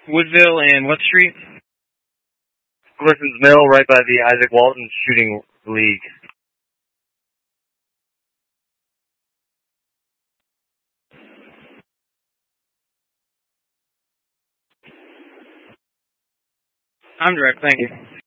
Woodville and what street? Glisson's Mill, right by the Isaac Walton Shooting League. I'm direct, thank you.